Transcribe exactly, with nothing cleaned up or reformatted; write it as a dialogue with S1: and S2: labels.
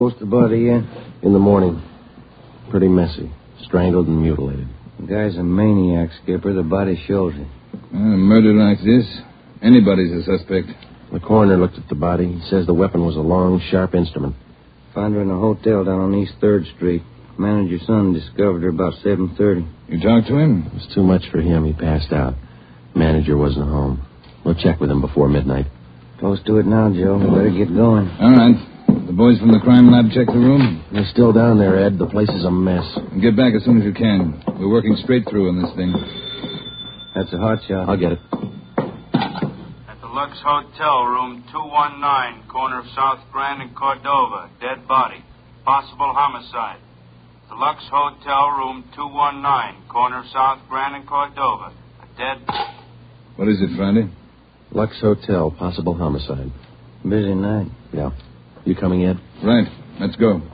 S1: What's the body in?
S2: In the morning. Pretty messy. Strangled and mutilated.
S1: The guy's a maniac, Skipper. The body shows it.
S3: A murder like this, anybody's a suspect.
S2: The coroner looked at the body. He says the weapon was a long, sharp instrument.
S1: Found her in a hotel down on East third Street. Manager's son discovered her about seven thirty.
S3: You talked to him?
S2: It was too much for him. He passed out. Manager wasn't home. We'll check with him before midnight.
S1: Close to it now, Joe. We better get going.
S3: All right. The boys from the crime lab check the room?
S2: They're still down there, Ed. The place is a mess.
S3: Get back as soon as you can. We're working straight through on this thing.
S1: That's a hot shot.
S2: I'll get it.
S4: At the Lux Hotel, room two one nine, corner of South Grand and Cordova. Dead body. Possible homicide. The Lux Hotel, room two one nine, corner of South Grand and Cordova. A dead...
S3: What is it, Friday?
S2: Lux Hotel, possible homicide.
S1: Busy night.
S2: Yeah. You coming, Ed?
S3: Right. Let's go.